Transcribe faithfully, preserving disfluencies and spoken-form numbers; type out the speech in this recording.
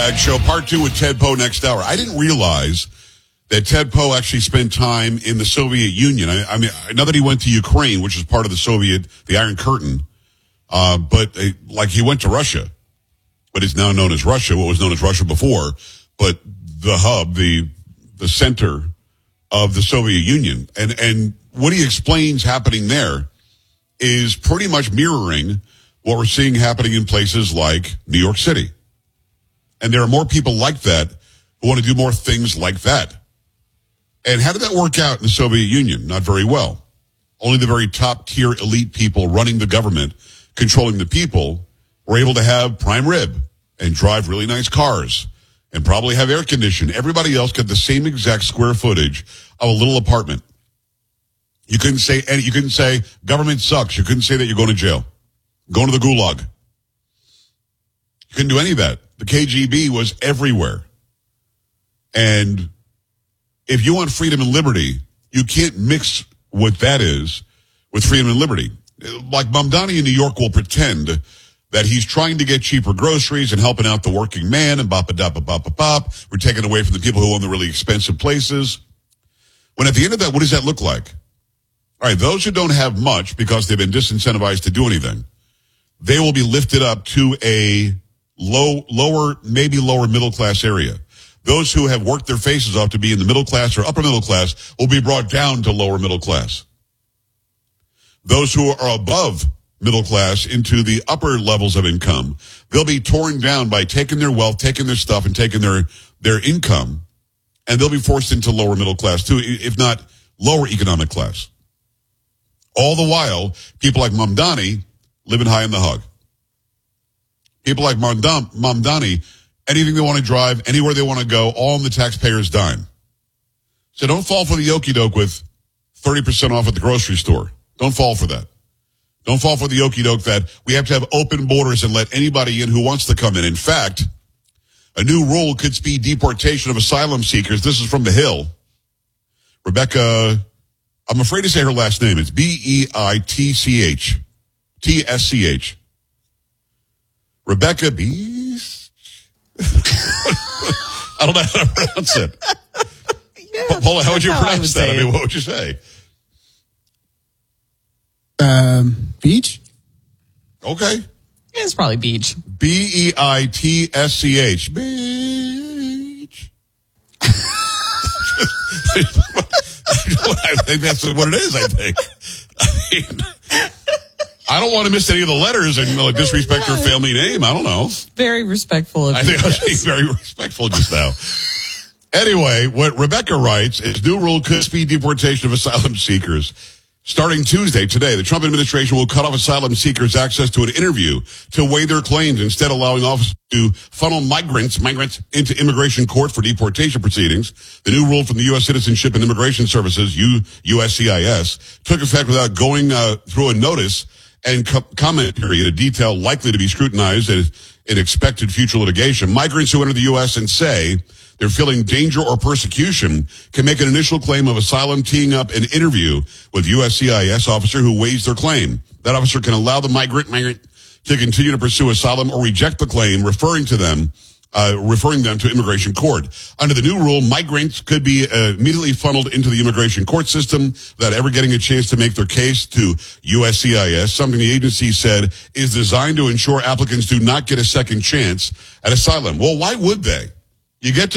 Bag Show, part two with Ted Poe next hour. I didn't realize that Ted Poe actually spent time in the Soviet Union. I, I mean, I know that he went to Ukraine, which is part of the Soviet, the Iron Curtain, uh, but uh, like he went to Russia, but it's now known as Russia, what was known as Russia before, but the hub, the the center of the Soviet Union. And, and what he explains happening there is pretty much mirroring what we're seeing happening in places like New York City. And there are more people like that who want to do more things like that. And how did that work out in the Soviet Union? Not very well. Only the very top tier elite people running the government, controlling the people, were able to have prime rib and drive really nice cars and probably have air conditioning. Everybody else got the same exact square footage of a little apartment. You couldn't say any, you couldn't say government sucks. You couldn't say that you're going to jail, going to the gulag. You couldn't do any of that. The K G B was everywhere. And if you want freedom and liberty, you can't mix what that is with freedom and liberty. Like Mamdani in New York will pretend that he's trying to get cheaper groceries and helping out the working man and bop a dop a bop a bop. We're taking away from the people who own the really expensive places. When at the end of that, what does that look like? All right, those who don't have much because they've been disincentivized to do anything, they will be lifted up to a low, lower, maybe lower middle class area. Those who have worked their faces off to be in the middle class or upper middle class will be brought down to lower middle class. Those who are above middle class into the upper levels of income, they'll be torn down by taking their wealth, taking their stuff, and taking their, their income, and they'll be forced into lower middle class too, if not lower economic class. All the while, people like Mamdani living high in the hug. People like Mamdani, Mamdani, anything they want to drive, anywhere they want to go, all on the taxpayer's dime. So don't fall for the okie doke with thirty percent off at the grocery store. Don't fall for that. Don't fall for the okie doke that we have to have open borders and let anybody in who wants to come in. In fact, a new rule could speed deportation of asylum seekers. This is from The Hill. Rebecca, I'm afraid to say her last name. It's B E I T C H. T S C H. Rebecca Beast. I don't know how to pronounce it. Yeah, Paula, how would you pronounce that? I mean, what would you say? Um, beach? Okay. Yeah, it's probably beach. B E I T S C H. Beach. I think that's what it is, I think. I mean, I don't want to miss any of the letters and, you know, like, disrespect her family name. I don't know. Very respectful of I think I was being very respectful just now. Anyway, what Rebecca writes is new rule could speed deportation of asylum seekers. Starting Tuesday, today, the Trump administration will cut off asylum seekers' access to an interview to weigh their claims, instead allowing officers to funnel migrants, migrants into immigration court for deportation proceedings. The new rule from the U S Citizenship and Immigration Services, U S C I S, took effect without going uh, through a notice and co- comment period, a detail likely to be scrutinized as in expected future litigation. Migrants who enter the U S and say they're feeling danger or persecution can make an initial claim of asylum, teeing up an interview with U S C I S officer who weighs their claim. That officer can allow the migrant, migrant to continue to pursue asylum or reject the claim, referring to them, uh, referring them to immigration court. Under the new rule, migrants could be uh, immediately funneled into the immigration court system without ever getting a chance to make their case to U S C I S, something the agency said is designed to ensure applicants do not get a second chance at asylum. Well, why would they? You get to